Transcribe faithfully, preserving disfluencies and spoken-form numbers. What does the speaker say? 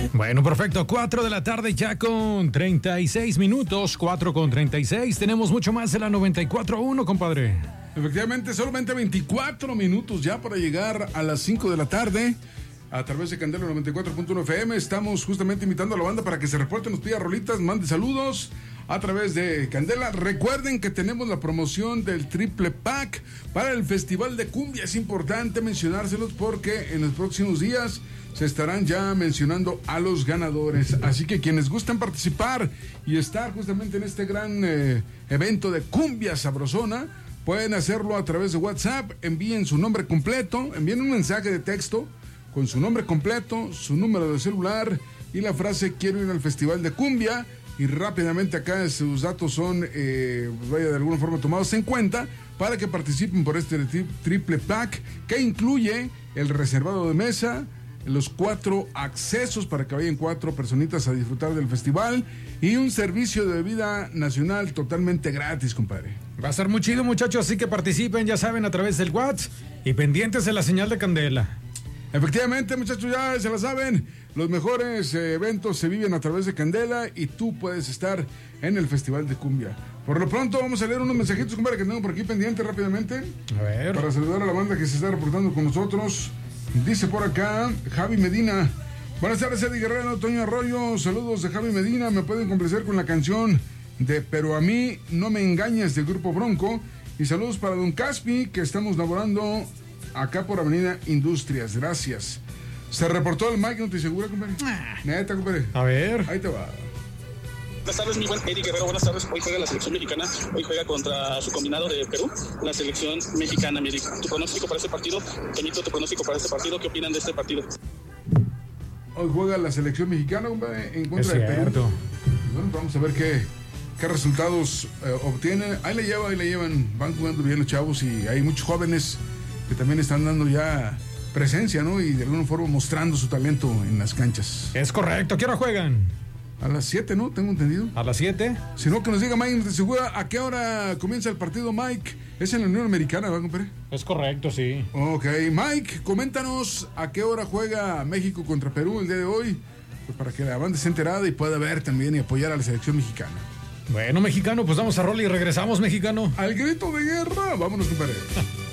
Bueno, perfecto. cuatro de la tarde ya con treinta y seis minutos. cuatro con treinta y seis. Tenemos mucho más de la noventa y cuatro punto uno, compadre. Efectivamente, solamente veinticuatro minutos ya para llegar a las cinco de la tarde. A través de Candela noventa y cuatro punto uno F M estamos justamente invitando a la banda para que se reporten, nos pida rolitas, mande saludos a través de Candela. Recuerden que tenemos la promoción del triple pack para el Festival de Cumbia. Es importante mencionárselos porque en los próximos días se estarán ya mencionando a los ganadores. Así que quienes gustan participar y estar justamente en este gran eh, evento de Cumbia Sabrosona, pueden hacerlo a través de WhatsApp. Envíen su nombre completo, envíen un mensaje de texto con su nombre completo, su número de celular y la frase quiero ir al Festival de Cumbia, y rápidamente acá sus datos son eh, pues vaya de alguna forma tomados en cuenta para que participen por este tri- triple pack que incluye el reservado de mesa, los cuatro accesos para que vayan cuatro personitas a disfrutar del festival y un servicio de bebida nacional totalmente gratis, compadre. Va a estar muy chido, muchachos, así que participen, ya saben, a través del WhatsApp y pendientes de la señal de Candela. Efectivamente, muchachos, ya se la saben, los mejores eh, eventos se viven a través de Candela y tú puedes estar en el Festival de Cumbia. Por lo pronto vamos a leer unos mensajitos, compadre, que tengo por aquí pendiente rápidamente. A ver. Para saludar a la banda que se está reportando con nosotros. Dice por acá Javi Medina: buenas tardes, Eddie Guerrero, Toño Arroyo, saludos de Javi Medina, me pueden complacer con la canción de Pero a mí no me engañas del Grupo Bronco, y saludos para Don Caspi, que estamos laborando acá por Avenida Industrias, gracias. Se reportó el Mike, ¿no te asegura, compadre? Ah. Neta, compadre. A ver. Ahí te va. Buenas tardes, mi buen Eddie Guerrero, buenas tardes. Hoy juega la selección mexicana, hoy juega contra su combinado de Perú, la selección mexicana. Mi Eddie, tu pronóstico para este partido, Toñito, tu pronóstico para este partido, ¿qué opinan de este partido? Hoy juega la selección mexicana, compadre, en contra Es de Perú. cierto. Bueno, vamos a ver qué, qué resultados eh, obtienen. Ahí le llevan, ahí le llevan, van jugando bien los chavos y hay muchos jóvenes que también están dando ya presencia, ¿no? Y de alguna forma mostrando su talento en las canchas. Es correcto. ¿Qué hora juegan? A las siete, ¿no? Tengo entendido. A las siete. Si no, que nos diga Mike, ¿te segura a qué hora comienza el partido, Mike? Es en la Unión Americana, ¿verdad, compadre? Es correcto, sí. Ok, Mike, coméntanos a qué hora juega México contra Perú el día de hoy, pues para que la banda esté enterada y pueda ver también y apoyar a la selección mexicana. Bueno, mexicano, pues vamos a rol y regresamos, mexicano. Al grito de guerra, vámonos, compadre.